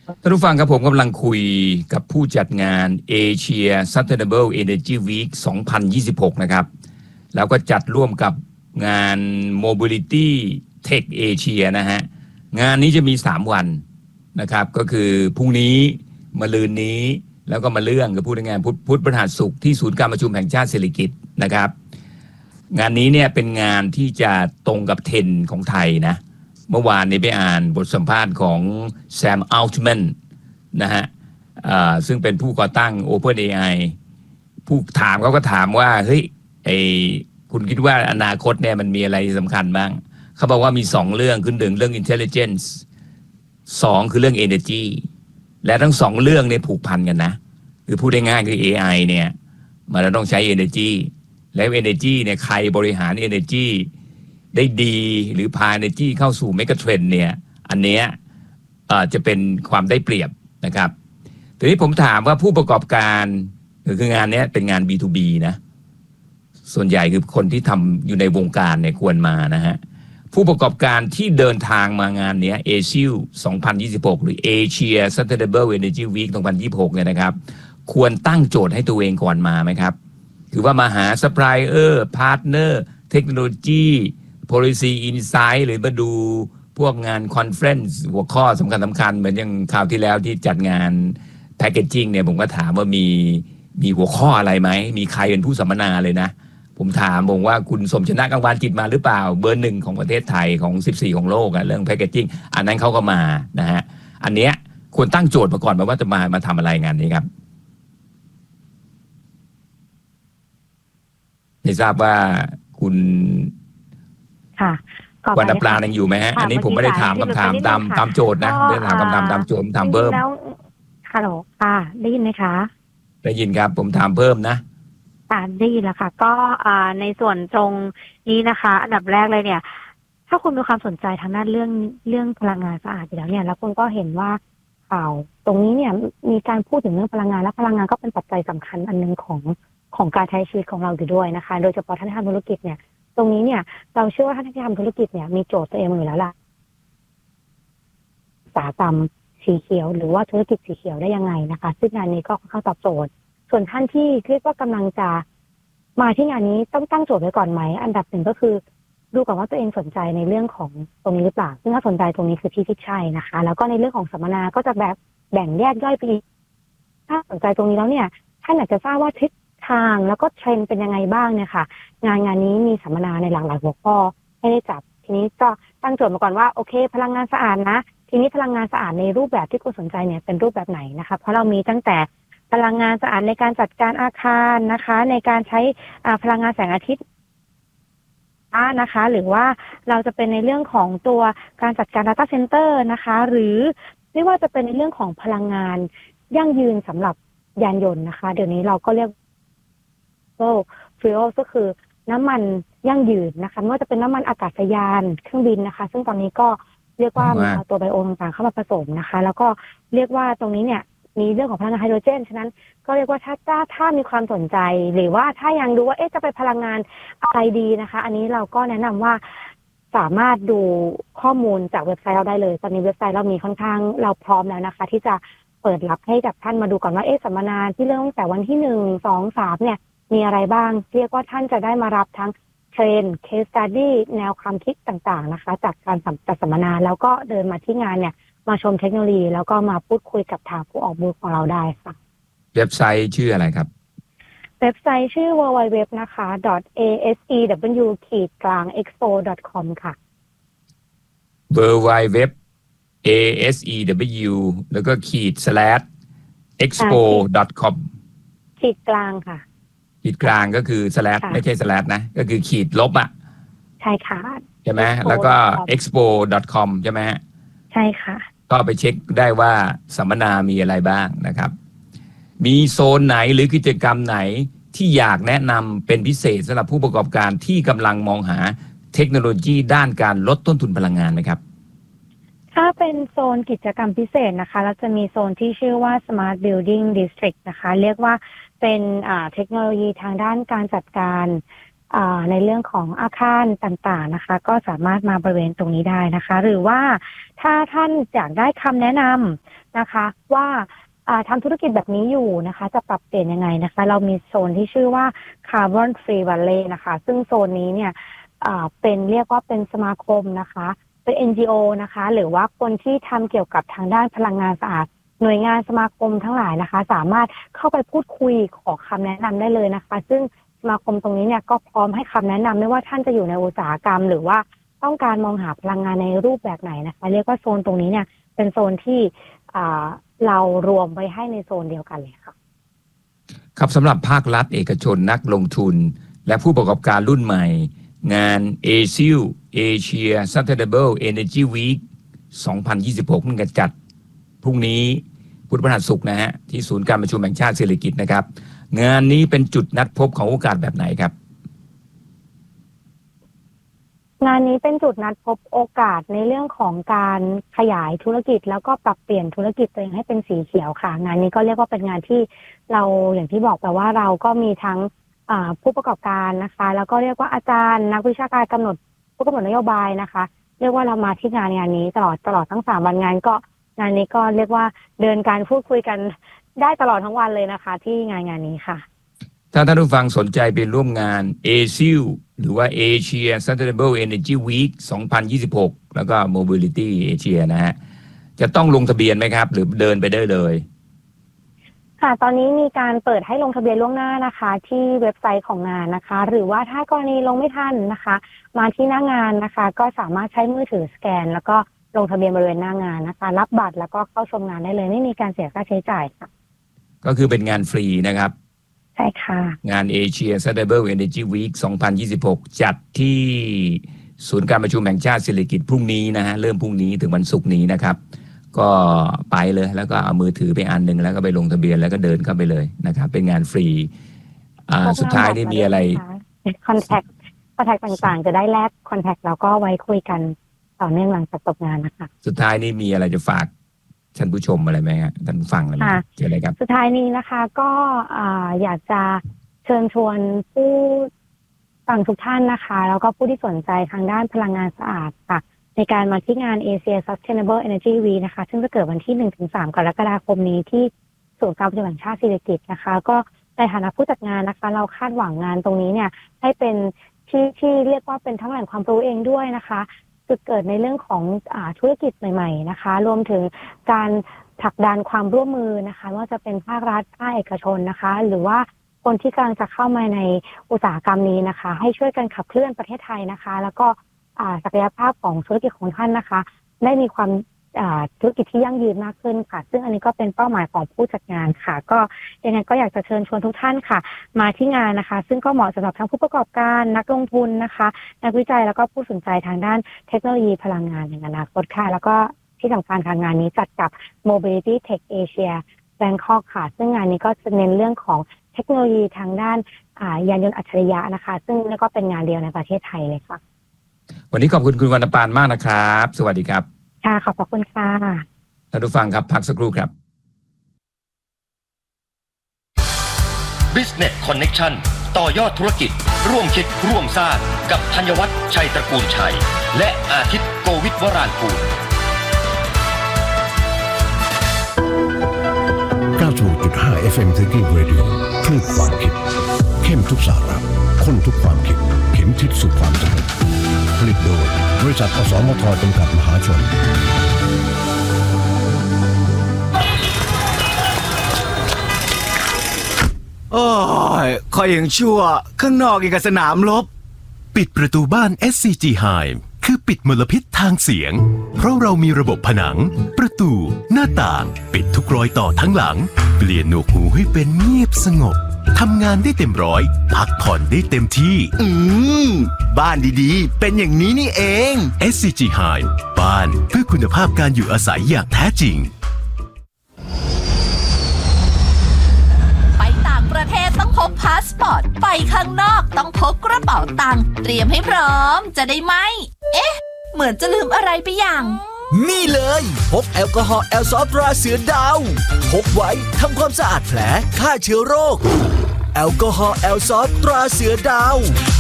ท่านผู้ฟังครับผมกำลังคุยกับผู้จัดงาน Asia Sustainable Energy Week 2026 นะครับแล้วก็จัดร่วมกับงาน Mobility Tech Asia นะฮะงานนี้จะมี3วันนะครับก็คือพรุ่งนี้มะรืนนี้แล้วก็มาเรื่องกับพูดงานพุธพฤหัสศุกร์ที่ศูนย์การประชุมแห่งชาติสิริกิติ์นะครับงานนี้เนี่ยเป็นงานที่จะตรงกับเทรนด์ของไทยนะเมื่อวานนี้ไปอ่านบทสัมภาษณ์ของแซม อัลต์แมนนะฮะซึ่งเป็นผู้ก่อตั้ง OpenAI ผู้ถามเขาก็ถามว่าเฮ้ยคุณคิดว่าอนาคตเนี่ยมันมีอะไรสำคัญบ้างเขาบอกว่ามี2เรื่องคือ1เรื่อง intelligence 2คือเรื่อง energy และทั้ง2เรื่องเนี่ยผูกพันกันนะคือพูดได้ง่ายคือ AI เนี่ยมันต้องใช้ energy แล้ว energy เนี่ยใครบริหาร energy ได้ดีหรือพา energy เข้าสู่ mega trend เนี่ยอันเนี้ยจะเป็นความได้เปรียบนะครับทีนี้ผมถามว่าผู้ประกอบการคืองานนี้เป็นงาน B2B นะส่วนใหญ่คือคนที่ทำอยู่ในวงการเนี่ยควรมานะฮะผู้ประกอบการที่เดินทางมางานนี้ ASIL 2026 หรือ Asia Sustainable Energy Week 2026 เนี่ยนะครับควรตั้งโจทย์ให้ตัวเองก่อนมาไหมครับคือว่ามาหา Supplier Partner เทคโนโลยี Policy Insight หรือมาดูพวกงานคอนเฟรนซ์หัวข้อสำคัญเหมือนอย่างคราวที่แล้วที่จัดงานแพคเกจจิ้งเนี่ยผมก็ถามว่ามีหัวข้ออะไรไหมมีใครเป็นผู้สัมมนาเลยนะผมถามผมว่าคุณสมชนะกังวานจิตมาหรือเปล่าเบอร์1ของประเทศไทยของ14ของโลกเรื่องแพคเกจจิ้งอันนั้นเขาก็มานะฮะอันเนี้ยควรตั้งโจทย์มาก่อนว่าจะมาทำอะไรงานนี้ครับไม่ทราบว่าคุณค่ะวรรณปรายังอยู่ไหมฮะอันนี้ผมไม่ได้ถามคำถามตามโจทย์นะไม่ได้ถามคำถามตามโจทย์ถามเพิ่มแล้วฮัลโหลค่ะได้ยินไหมคะได้ยินครับผมถามเพิ่มนะได้ยินแล้วค่ะก็ในส่วนตรงนี้นะคะอันดับแรกเลยเนี่ยถ้าคุณมีความสนใจทางด้านเรื่องพลังงานสะอาดอยู่แล้วเนี่ยแล้วคุณก็เห็นว่าข่าวตรงนี้เนี่ยมีการพูดถึงเรื่องพลังงานและพลังงานก็เป็นปัจจัยสำคัญอันนึงของการใช้ชีวิตของเราอยู่ด้วยนะคะโดยเฉพาะท่านที่ทำธุรกิจเนี่ยตรงนี้เนี่ยเราเชื่อว่าท่านที่ทำธุรกิจเนี่ยมีโจทย์ตัวเองอยู่แล้วล่ะอุตสาหกรรมสีเขียวหรือว่าธุรกิจสีเขียวได้ยังไงนะคะซึ่งงานนี้ก็ค่อนข้างตอบโจทย์ส่วนท่านที่คิดว่ากำลังจะมาที่งานนี้ต้องตั้งโจทย์ไว้ก่อนไหมอันดับหนึ่งก็คือดูก่อนว่าตัวเองสนใจในเรื่องของตรงนี้หรือเปล่าซึ่งถ้าสนใจตรงนี้คือที่ใช่นะคะแล้วก็ในเรื่องของสัมมนาก็จะแบ่งแยกย่อยไปอีกถ้าสนใจตรงนี้แล้วเนี่ยท่านอยากจะทราบว่าทิศทางแล้วก็เทรนด์เป็นยังไงบ้างเนี่ยค่ะงานนี้มีสัมมนาในหลากหลายหัวข้อให้ได้จับทีนี้ก็ตั้งโจทย์มาก่อนว่าโอเคพลังงานสะอาดนะทีนี้พลังงานสะอาดในรูปแบบที่คุณสนใจเนี่ยเป็นรูปแบบไหนนะคะเพราะเรามีตั้งแต่พลังงานสะอาดในการจัดการอาคารนะคะในการใช้พลังงานแสงอาทิตย์นะคะหรือว่าเราจะเป็นในเรื่องของตัวการจัดการ Data Center นะคะหรือไม่ว่าจะเป็นในเรื่องของพลังงานยั่งยืนสำหรับยานยนต์นะคะเดี๋ยวนี้เราก็เรียกfuel ก็คือน้ำมันยั่งยืนนะคะไม่ว่าจะเป็นน้ำมันอากาศยานเครื่องบินนะคะซึ่งตอนนี้ก็เรียกว่ามีตัวไบโอต่างๆเข้ามาผสมนะคะแล้วก็เรียกว่าตรงนี้เนี่ยมีเรื่องของพลังงานไฮโดรเจนฉะนั้นก็เรียกว่าถ้ามีความสนใจหรือว่าถ้ายังดูว่าจะไปพลังงานอะไรดีนะคะอันนี้เราก็แนะนำว่าสามารถดูข้อมูลจากเว็บไซต์เราได้เลยตอนนี้เว็บไซต์เรามีค่อนข้างเราพร้อมแล้วนะคะที่จะเปิดรับให้กับท่านมาดูก่อนว่าสัมมนาที่เริ่มตั้งแต่วันที่1 2 3เนี่ยมีอะไรบ้างเรียกว่าท่านจะได้มารับทั้งเทรน case study แนวความคิดต่างๆนะคะจากการจัดสัมมนาแล้วก็เดินมาที่งานเนี่ยมาชมเทคโนโลยีแล้วก็มาพูดคุยกับทางผู้ออกบูธของเราได้ค่ะเว็บไซต์ชื่ออะไรครับเว็บไซต์ชื่อ www นะคะ asew-expo.com ค่ะ www asew แล้วก็/expo.com ขีดกลางค่ะขีดกลางก็คือ/ไม่ใช่/นะก็คือขีดลบใช่ค่ะใช่ไหมแล้วก็ expo.com ใช่ไหมใช่ค่ะก็ไปเช็คได้ว่าสัมมนามีอะไรบ้างนะครับมีโซนไหนหรือกิจกรรมไหนที่อยากแนะนำเป็นพิเศษสำหรับผู้ประกอบการที่กำลังมองหาเทคโนโลยีด้านการลดต้นทุนพลังงานไหมครับถ้าเป็นโซนกิจกรรมพิเศษนะคะเราจะมีโซนที่ชื่อว่า Smart Building District นะคะเรียกว่าเป็นเทคโนโลยีทางด้านการจัดการในเรื่องของอาคารต่างๆนะคะก็สามารถมาบริเวณตรงนี้ได้นะคะหรือว่าถ้าท่านอยากได้คำแนะนำนะคะว่าทำธุรกิจแบบนี้อยู่นะคะจะปรับเปลี่ยนยังไงนะคะเรามีโซนที่ชื่อว่า Carbon Free Valley นะคะซึ่งโซนนี้เนี่ยเป็นเรียกว่าเป็นสมาคมนะคะเป็น NGO นะคะหรือว่าคนที่ทำเกี่ยวกับทางด้านพลังงานสะอาดหน่วยงานสมาคมทั้งหลายนะคะสามารถเข้าไปพูดคุยขอคำแนะนำได้เลยนะคะซึ่งสมาคมตรงนี้เนี่ยก็พร้อมให้คำแนะนำไม่ว่าท่านจะอยู่ในอุตสาหกรรมหรือว่าต้องการมองหาพลังงานในรูปแบบไหนนะคะเรียกว่าโซนตรงนี้เนี่ยเป็นโซนที่เรารวมไว้ให้ในโซนเดียวกันเลยค่ะครับสำหรับภาครัฐเอกชนนักลงทุนและผู้ประกอบการรุ่นใหม่งาน ASIL Asia Sustainable Energy Week 2026มันก็จัดพรุ่งนี้พุธพฤหัสศุกร์นะฮะที่ศูนย์การประชุมแห่งชาติสิริกิติ์นะครับงานนี้เป็นจุดนัดพบของโอกาสแบบไหนครับงานนี้เป็นจุดนัดพบโอกาสในเรื่องของการขยายธุรกิจแล้วก็ปรับเปลี่ยนธุรกิจตัวเองให้เป็นสีเขียวค่ะงานนี้ก็เรียกว่าเป็นงานที่เราอย่างที่บอกไปว่าเราก็มีทั้งผู้ประกอบการนะคะแล้วก็เรียกว่าอาจารย์นักวิชาการผู้กำหนดนโยบายนะคะเรียกว่าเรามาที่งานนี้ตลอดทั้ง3วันงานนี้ก็เรียกว่าเดินการพูดคุยกันได้ตลอดทั้งวันเลยนะคะที่งานนี้ค่ะถ้าท่านผู้ฟังสนใจเป็นร่วมงาน ASIL หรือว่า Asia Sustainable Energy Week 2026 แล้วก็ Mobility Asia นะฮะจะต้องลงทะเบียนไหมครับหรือเดินไปได้เลยค่ะตอนนี้มีการเปิดให้ลงทะเบียนล่วงหน้านะคะที่เว็บไซต์ของงานนะคะหรือว่าถ้ากรณีลงไม่ทันนะคะมาที่หน้างานนะคะก็สามารถใช้มือถือสแกนแล้วก็ลงทะเบียนบริเวณหน้างานนะคะรับบัตรแล้วก็เข้าชมงานได้เลยไม่มีการเสียค่าใช้จ่ายค่ะก็คือเป็นงานฟรีนะครับใช่ค่ะงาน Asia Sustainable Energy Week 2026 จัดที่ศูนย์การประชุมแห่งชาติสิริกิติ์พรุ่งนี้นะฮะเริ่มพรุ่งนี้ถึงวันศุกร์นี้นะครับก็ไปเลยแล้วก็เอามือถือไปอันหนึ่งแล้วก็ไปลงทะเบียนแล้วก็เดินเข้าไปเลยนะครับเป็นงานฟรีสุดท้ายนี่มีอะไรคอนแทคต่างๆจะได้แลกคอนแทคแล้วก็ไว้คุยกันต่อเนื่องหลังจากจบงานนะคะสุดท้ายนี่มีอะไรจะฝากท่านผู้ชมอะไรไหมฮะท่านผู้ฟังอะไรไหมเกี่ยวอะไรครับสุดท้ายนี้นะคะก็อยากจะเชิญชวนผู้ฟังทุกท่านนะคะแล้วก็ผู้ที่สนใจทางด้านพลังงานสะอาดค่ะในการมาที่งาน Asia Sustainable Energy Week นะคะซึ่งจะเกิดวันที่ 1-3 กรกฎาคมนี้ที่ศูนย์การประชุมแห่งชาติสิริกิติ์นะคะก็ในฐานะผู้จัดงานนะคะเราคาดหวังงานตรงนี้เนี่ยให้เป็นที่เรียกว่าเป็นทั้งแหล่งความรู้เองด้วยนะคะจุดเกิดในเรื่องของธุรกิจใหม่ๆนะคะรวมถึงการผลักดันความร่วมมือนะคะว่าจะเป็นภาครัฐภาคเอกชนนะคะหรือว่าคนที่กำลังจะเข้ามาในอุตสาหกรรมนี้นะคะให้ช่วยกันขับเคลื่อนประเทศไทยนะคะแล้วก็ศักยภาพของธุรกิจของท่านนะคะได้มีความธุรกิจที่ยั่งยืนมากขึ้นค่ะซึ่งอันนี้ก็เป็นเป้าหมายของผู้จัดงานค่ะก็ยังไงก็อยากจะเชิญชวนทุกท่านค่ะมาที่งานนะคะซึ่งก็เหมาะสำหรับทั้งผู้ประกอบการนักลงทุนนะคะนักวิจัยแล้วก็ผู้สนใจทางด้านเทคโนโลยีพลังงานในอนาคตค่ะแล้วก็ที่สำคัญทางงานนี้จัดกับ Mobility Tech Asia Bangkok ค่ะซึ่งงานนี้ก็จะเน้นเรื่องของเทคโนโลยีทางด้านยานยนต์อัจฉริยะนะคะซึ่งนี่ก็เป็นงานเดียวในประเทศไทยเลยค่ะวันนี้ขอบคุณคุณวรรณปานมากนะครับสวัสดีครับค่ะขอบคุณค่ะท่านผู้ฟังครับพักสักครู่ครับ Business Connection ต่อยอดธุรกิจร่วมคิดร่วมสร้างกับธัญวัฒน์ชัยตระกูลชัยและอาทิตย์โกวิทวรานกูล 96.5 FM Thinking Radio คลื่นความคิดเข้มทุกสาระข้นทุกความคิดเข็มทิศสู่ความสำเร็จผลิตโดยบริษัทอสมทจำกัดมหาชนโอ้ยคอยยังชั่วข้างนอกอีกกับสนามรบปิดประตูบ้าน SCG Hive คือปิดมลพิษทางเสียงเพราะเรามีระบบผนังประตูหน้าต่างปิดทุกรอยต่อทั้งหลังเปลี่ยนหนวกหูให้เป็นเงียบสงบทำงานได้เต็มร้อยพักผ่อนได้เต็มที่บ้านดีๆเป็นอย่างนี้นี่เอง SCG Hive บ้านเพื่อคุณภาพการอยู่อาศัยอย่างแท้จริงไปต่างประเทศต้องพกพาสปอร์ตไปข้างนอกต้องพกกระเป๋าตังค์เตรียมให้พร้อมจะได้ไหมเหมือนจะลืมอะไรไปอย่างนี่เลยพกแอลกอฮอล์แอลซอล์ตราเสือดาวพกไว้ทำความสะอาดแผลฆ่าเชื้อโรคแอลกอฮอล์แอลซอล์ตราเสือดาว